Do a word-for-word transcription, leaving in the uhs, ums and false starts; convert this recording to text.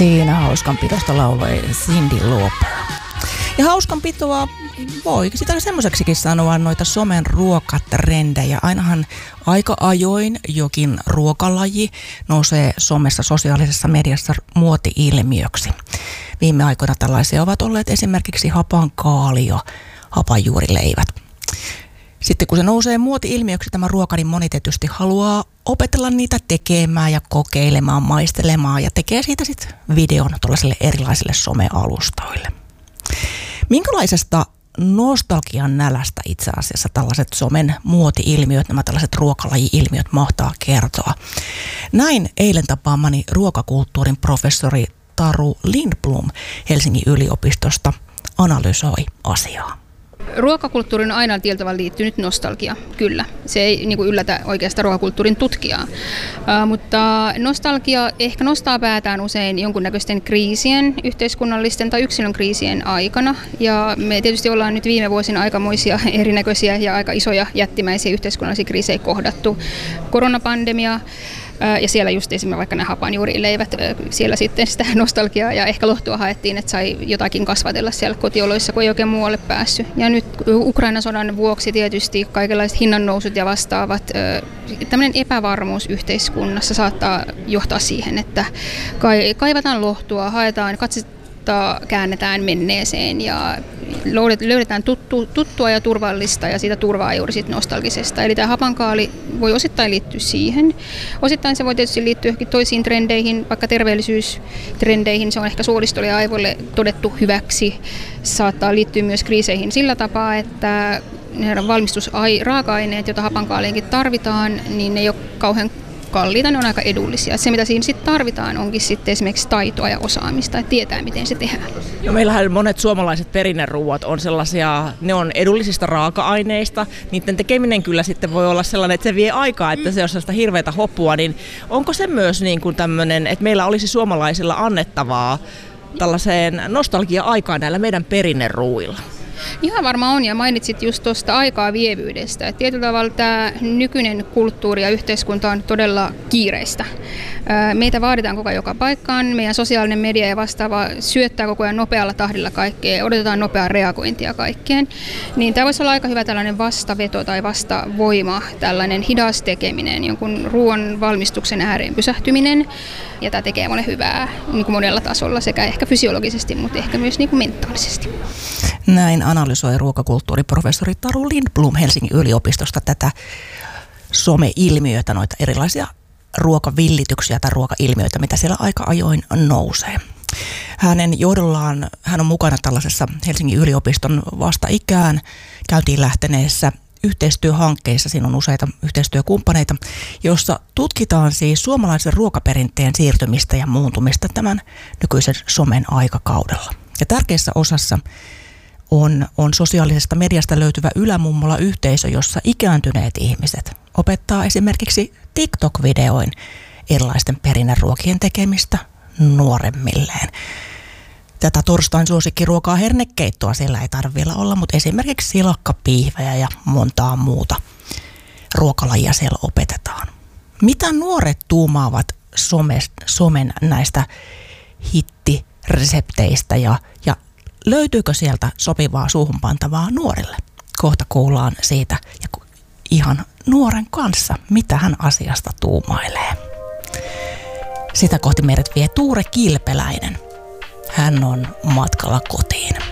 Siinä hauskanpitosta lauloi Cyndi Lauper. Ja hauskanpitoa voi sitä semmoiseksikin sanoa noita somen ruokatrendejä. Ainahan aika ajoin jokin ruokalaji nousee somessa sosiaalisessa mediassa muoti-ilmiöksi. Viime aikoina tällaisia ovat olleet esimerkiksi hapankaali ja hapanjuurileivät. Sitten kun se nousee muoti-ilmiöksi tämä ruoka, niin moni tietysti haluaa opetella niitä tekemään ja kokeilemaan, maistelemaan ja tekee siitä sitten videon tuollaisille erilaisille somealustoille. Minkälaisesta nostalgian nälästä itse asiassa tällaiset somen muoti-ilmiöt, nämä tällaiset ruokalaji-ilmiöt mahtaa kertoa? Näin eilen tapaamani ruokakulttuurin professori Taru Lindblom Helsingin yliopistosta analysoi asiaa. Ruokakulttuurin on aina tietyllä tavalla liittynyt nostalgia, kyllä. Se ei niin kuin yllätä oikeastaan ruokakulttuurin tutkijaa. Uh, mutta nostalgia ehkä nostaa päätään usein jonkunnäköisten kriisien, yhteiskunnallisten tai yksilön kriisien aikana. Ja me tietysti ollaan nyt viime vuosina aikamoisia erinäköisiä ja aika isoja jättimäisiä yhteiskunnallisia kriisejä kohdattu. Koronapandemia. Ja siellä just esimerkiksi vaikka nämä hapanjuurileivät, siellä sitten sitä nostalgiaa ja ehkä lohtua haettiin, että sai jotakin kasvatella siellä kotioloissa, kun ei oikein muualle päässyt. Ja nyt Ukrainan sodan vuoksi tietysti kaikenlaiset hinnannousut ja vastaavat, tämmöinen epävarmuus yhteiskunnassa saattaa johtaa siihen, että kaivataan lohtua, haetaan, katsotaan, käännetään menneeseen ja löydetään tuttu, tuttua ja turvallista ja siitä turvaa juuri siitä nostalgisesta. Eli tämä hapankaali voi osittain liittyä siihen. Osittain se voi tietysti liittyä johonkin toisiin trendeihin, vaikka terveellisyystrendeihin. Se on ehkä suolistolle ja aivoille todettu hyväksi. Saattaa liittyä myös kriiseihin sillä tapaa, että ne valmistusraaka-aineet, joita hapankaaliinkin tarvitaan, niin ne ei ole kauhean kalliita, ne on aika edullisia. Se, mitä siinä sitten tarvitaan, onkin sitten esimerkiksi taitoa ja osaamista, että tietää, miten se tehdään. Ja meillähän monet suomalaiset perinneruuat on sellaisia, ne on edullisista raaka-aineista. Niiden tekeminen kyllä sitten voi olla sellainen, että se vie aikaa, että se on sellaista hirveätä hoppua. Niin onko se myös niin kuin tämmöinen, että meillä olisi suomalaisilla annettavaa tällaiseen nostalgia-aikaan näillä meidän perinneruuilla? Ihan varmaan on, ja mainitsit just tuosta aikaa vievyydestä. Et tietyllä tavalla tämä nykyinen kulttuuri ja yhteiskunta on todella kiireistä. Meitä vaaditaan koko ajan joka paikkaan, meidän sosiaalinen media ja vastaava syöttää koko ajan nopealla tahdilla kaikkea, odotetaan nopeaa reagointia kaikkeen. Niin tämä voisi olla aika hyvä tällainen vastaveto tai vastavoima, tällainen hidas tekeminen, jonkun ruoan valmistuksen ääreen pysähtyminen. Ja tämä tekee monen hyvää niin kuin monella tasolla, sekä ehkä fysiologisesti, mutta ehkä myös niin kuin mentaalisesti. Näin analysoi ruokakulttuuriprofessori Taru Lindblom Helsingin yliopistosta tätä some-ilmiötä, noita erilaisia ruokavillityksiä tai ruokailmiöitä, mitä siellä aika ajoin nousee. Hänen johdollaan hän on mukana tällaisessa Helsingin yliopiston vasta-ikään käyntiin lähteneessä yhteistyöhankkeissa. Siinä on useita yhteistyökumppaneita, joissa tutkitaan siis suomalaisen ruokaperinteen siirtymistä ja muuntumista tämän nykyisen somen aikakaudella. Ja tärkeässä osassa on, on sosiaalisesta mediasta löytyvä ylämummola-yhteisö, jossa ikääntyneet ihmiset opettaa esimerkiksi TikTok-videoin erilaisten perinneruokien tekemistä nuoremmilleen. Tätä torstain suosikkiruokaa hernekeittoa siellä ei tarvitse vielä olla, mutta esimerkiksi silakkapiihvejä ja montaa muuta ruokalajia siellä opetetaan. Mitä nuoret tuumaavat some, somen näistä hittiresepteistä ja, ja löytyykö sieltä sopivaa suuhunpantavaa nuorille? Kohta kuullaan siitä ja ihan nuoren kanssa, mitä hän asiasta tuumailee. Sitä kohti meidät vie Tuure Kilpeläinen. Hän on matkalla kotiin.